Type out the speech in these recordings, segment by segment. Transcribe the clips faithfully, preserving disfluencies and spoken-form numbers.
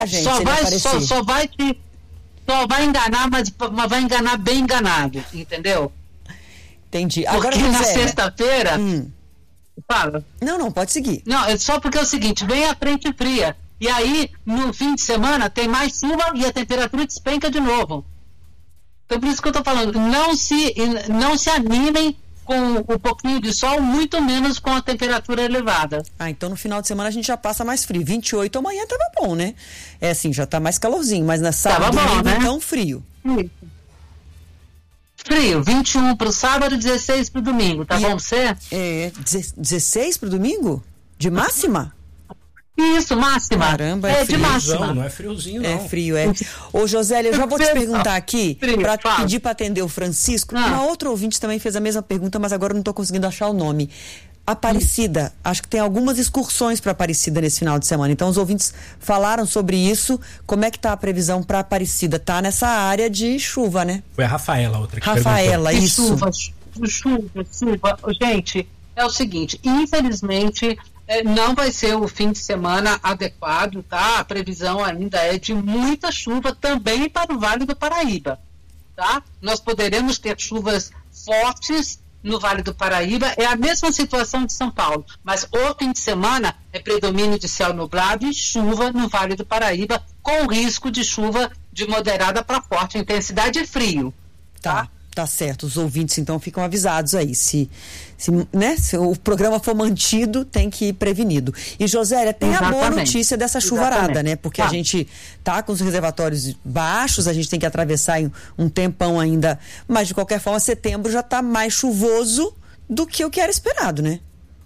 gente, só, se vai, ele só, só vai te, só vai enganar, mas, mas vai enganar bem enganado, entendeu? Entendi. Porque Agora, na José, sexta-feira... hum. Fala. Não, não, pode seguir. Não, é só porque é o seguinte, vem a frente fria. E aí, no fim de semana, tem mais chuva e a temperatura despenca de novo. Então, por isso que eu estou falando, não se, não se animem com o pouquinho de sol, muito menos com a temperatura elevada. Ah, então no final de semana a gente já passa mais frio. vinte e oito amanhã tava bom, né? É assim, já tá mais calorzinho, mas na sábado, Tava bom, domingo, né? então frio. Frio, vinte e um para o sábado, dezesseis para o domingo, tá E- bom pra você? É, dezesseis pro domingo? De máxima? Isso, máxima. Caramba, é é de frio. máxima. Friozão, não é friozinho, não. É frio, é. Ô, Josélia, eu já vou te perguntar aqui, Frio, para fala. pedir para atender o Francisco. Ah. Uma outra ouvinte também fez a mesma pergunta, mas agora eu não estou conseguindo achar o nome. Aparecida, acho que tem algumas excursões para Aparecida nesse final de semana. Então, os ouvintes falaram sobre isso. Como é que tá a previsão para Aparecida? Tá nessa área de chuva, né? Foi a Rafaela, outra que Rafaela, perguntou. E isso. chuva, chu- chuva, chuva. Gente, é o seguinte, infelizmente eh, não vai ser o fim de semana adequado, tá? A previsão ainda é de muita chuva também para o Vale do Paraíba, tá? Nós poderemos ter chuvas fortes no Vale do Paraíba, é a mesma situação de São Paulo, mas o fim de semana é predomínio de céu nublado e chuva no Vale do Paraíba, com risco de chuva de moderada para forte intensidade e frio. Tá, tá certo. Os ouvintes, então, ficam avisados aí. Se, se, né, se o programa for mantido, tem que ir prevenido. E, Josélia, tem a boa Exatamente. notícia dessa chuvarada, Exatamente. né? Porque Tá. a gente tá com os reservatórios baixos, a gente tem que atravessar em um tempão ainda. Mas, de qualquer forma, setembro já tá mais chuvoso do que o que era esperado, né?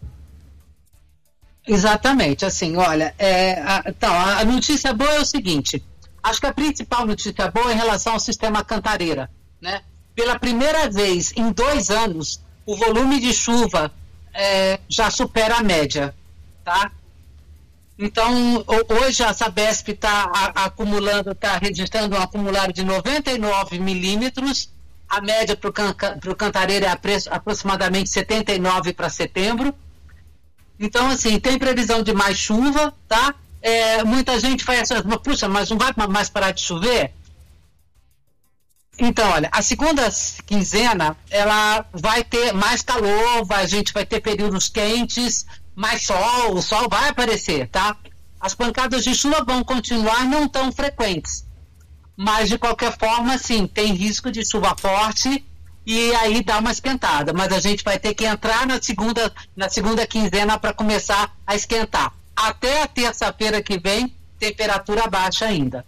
Exatamente, assim, olha, é, a, então, a notícia boa é o seguinte, acho que a principal notícia boa é em relação ao sistema Cantareira, né? Pela primeira vez em dois anos, o volume de chuva é, já supera a média, tá? Então, ho- hoje a Sabesp está acumulando, está registrando um acumulado de noventa e nove milímetros, a média para o Cantareira é apre- aproximadamente setenta e nove para setembro. Então, assim, tem previsão de mais chuva, tá? É, muita gente faz essa, puxa, mas não vai mais parar de chover? Então, olha, a segunda quinzena, ela vai ter mais calor, vai, a gente vai ter períodos quentes, mais sol, o sol vai aparecer, tá? As pancadas de chuva vão continuar não tão frequentes, mas de qualquer forma, sim, tem risco de chuva forte e aí dá uma esquentada, mas a gente vai ter que entrar na segunda, na segunda quinzena para começar a esquentar. Até a terça-feira que vem, temperatura baixa ainda.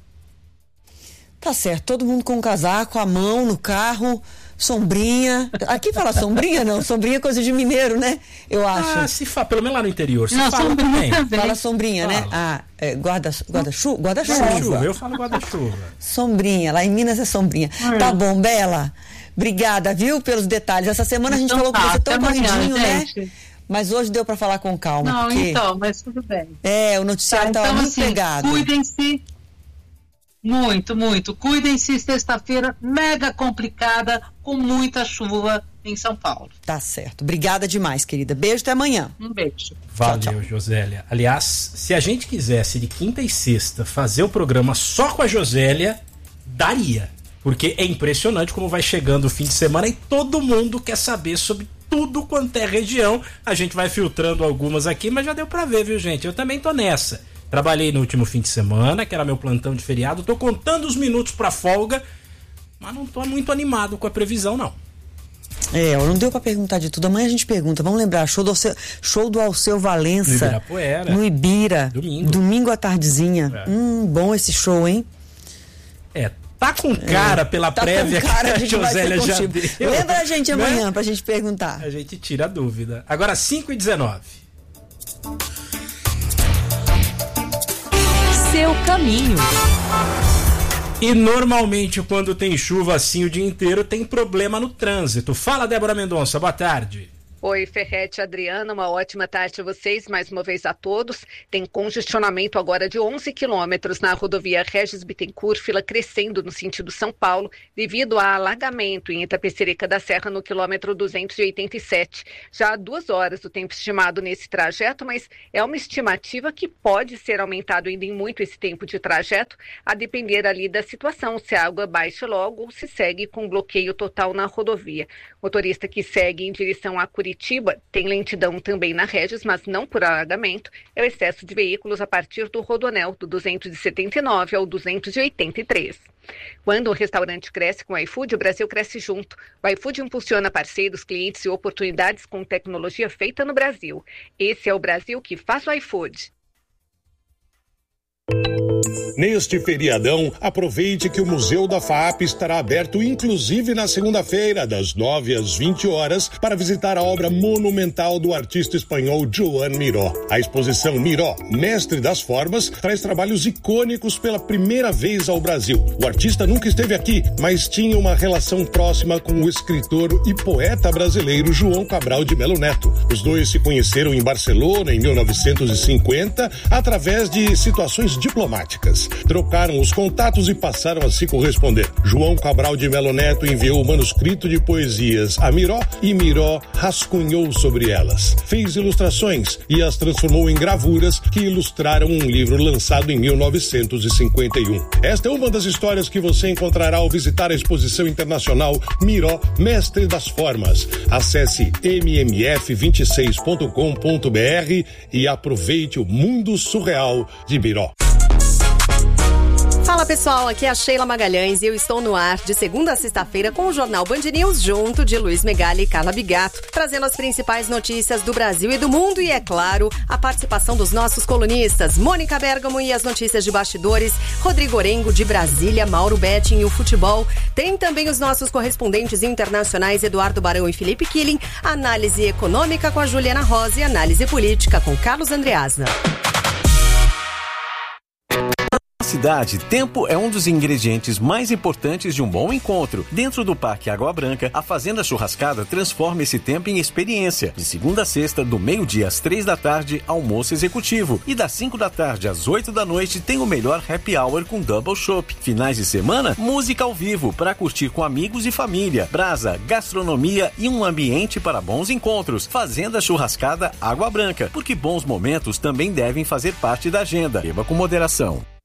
Tá certo, todo mundo com um casaco, a mão no carro, sombrinha. Aqui fala sombrinha, não? Sombrinha é coisa de mineiro, né? Eu acho. Ah, se fala, pelo menos lá no interior, se Não, fala sombrinha também. também. Fala sombrinha, né? Fala. Ah, é, guarda, guarda-chuva? Guarda-chuva, Guarda-chuva. eu falo guarda-chuva. Sombrinha, lá em Minas é sombrinha. Tá bom, Bela? Obrigada, viu, pelos detalhes. Essa semana a gente Então falou com tá, você tão até amanhã, corridinho, né? gente. Mas hoje deu pra falar com calma. Não, porque... então, mas tudo bem. É, o noticiário Tá, tava então, muito assim, ligado. cuidem-se. Muito, muito. Cuidem-se, sexta-feira mega complicada, com muita chuva em São Paulo. Tá certo. Obrigada demais, querida. Beijo, até amanhã. Um beijo. Valeu, Tchau, tchau. Josélia. Aliás, se a gente quisesse de quinta e sexta fazer o programa só com a Josélia, daria. Porque é impressionante como vai chegando o fim de semana e todo mundo quer saber sobre tudo quanto é região. A gente vai filtrando algumas aqui, mas já deu pra ver, viu, gente? Eu também tô nessa. Trabalhei no último fim de semana, que era meu plantão de feriado. Tô contando os minutos pra folga, mas não tô muito animado com a previsão, não. É, não deu pra perguntar de tudo. Amanhã a gente pergunta. Vamos lembrar, show do Alceu, show do Alceu Valença. No Ibirapuera. No Ibira. Domingo. Domingo à tardezinha. É. Hum, bom esse show, hein? É, tá com cara pela Tá prévia com cara, que a gente vai ser Josélia já contigo. deu. Lembra a gente Né? amanhã pra gente perguntar. A gente tira a dúvida. Agora cinco e dezenove. Seu caminho. E normalmente quando tem chuva assim o dia inteiro tem problema no trânsito. Fala, Débora Mendonça, boa tarde. Oi, Ferretti, Adriana, uma ótima tarde a vocês, mais uma vez a todos. Tem congestionamento agora de onze quilômetros na rodovia Regis Bittencourt, fila crescendo no sentido São Paulo, devido a alagamento em Itapecerica da Serra no quilômetro duzentos e oitenta e sete. Já há duas horas o tempo estimado nesse trajeto, mas é uma estimativa que pode ser aumentado ainda em muito esse tempo de trajeto, a depender ali da situação, se a água baixa logo ou se segue com bloqueio total na rodovia. Motorista que segue em direção a Curitiba tem lentidão também na Regis, mas não por alagamento, é o excesso de veículos a partir do Rodoanel, do duzentos e setenta e nove ao duzentos e oitenta e três. Quando o restaurante cresce com o iFood, o Brasil cresce junto. O iFood impulsiona parceiros, clientes e oportunidades com tecnologia feita no Brasil. Esse é o Brasil que faz o iFood. Neste feriadão, aproveite que o Museu da FAAP estará aberto inclusive na segunda-feira, das nove às vinte horas, para visitar a obra monumental do artista espanhol Joan Miró. A exposição Miró, Mestre das Formas, traz trabalhos icônicos pela primeira vez ao Brasil. O artista nunca esteve aqui, mas tinha uma relação próxima com o escritor e poeta brasileiro João Cabral de Melo Neto. Os dois se conheceram em Barcelona em mil novecentos e cinquenta através de situações diplomáticas. Trocaram os contatos e passaram a se corresponder. João Cabral de Melo Neto enviou o manuscrito de poesias a Miró e Miró rascunhou sobre elas. Fez ilustrações e as transformou em gravuras que ilustraram um livro lançado em mil novecentos e cinquenta e um. Esta é uma das histórias que você encontrará ao visitar a exposição internacional Miró, Mestre das Formas. Acesse m m f vinte e seis ponto com ponto b r e aproveite o mundo surreal de Miró. Fala pessoal, aqui é a Sheila Magalhães e eu estou no ar de segunda a sexta-feira com o Jornal Band News junto de Luiz Megali e Carla Bigato, trazendo as principais notícias do Brasil e do mundo e, é claro, a participação dos nossos colunistas, Mônica Bergamo e as notícias de bastidores, Rodrigo Orengo de Brasília, Mauro Betting e o futebol. Tem também os nossos correspondentes internacionais Eduardo Barão e Felipe Killing, análise econômica com a Juliana Rosa e análise política com Carlos Andreasa. Cidade, tempo é um dos ingredientes mais importantes de um bom encontro. Dentro do Parque Água Branca, a Fazenda Churrascada transforma esse tempo em experiência. De segunda a sexta, do meio-dia às três da tarde, almoço executivo. E das cinco da tarde às oito da noite, tem o melhor happy hour com double chopp. Finais de semana, música ao vivo para curtir com amigos e família. Brasa, gastronomia e um ambiente para bons encontros. Fazenda Churrascada Água Branca, porque bons momentos também devem fazer parte da agenda. Beba com moderação.